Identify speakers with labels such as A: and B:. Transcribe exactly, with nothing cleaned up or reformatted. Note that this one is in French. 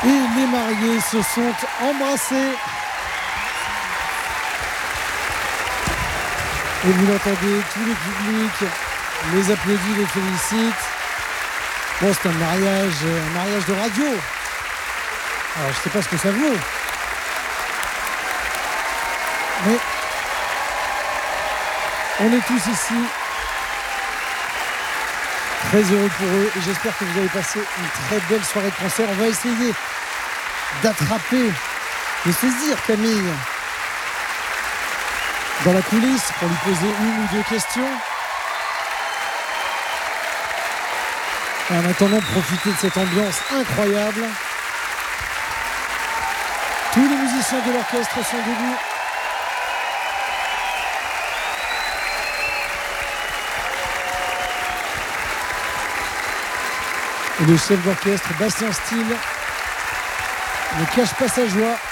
A: Et les mariés se sont embrassés. Et vous l'entendez, tous les publics les applaudissent, les félicitent. Bon, c'est un mariage, un mariage de radio. Alors, je ne sais pas ce que ça vaut. Mais on est tous ici très heureux pour eux et j'espère que vous avez passé une très belle soirée de concert. On va essayer d'attraper, de saisir Camille dans la coulisse pour lui poser une ou deux questions. Et en attendant, profiter de cette ambiance incroyable. Tous les musiciens de l'orchestre sont debout. Et le chef d'orchestre, Bastien Steele, ne cache pas sa joie.